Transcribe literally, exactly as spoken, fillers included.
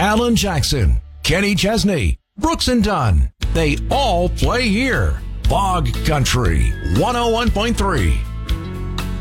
Alan Jackson, Kenny Chesney, Brooks and Dunn. They all play here. Fog Country one oh one point three.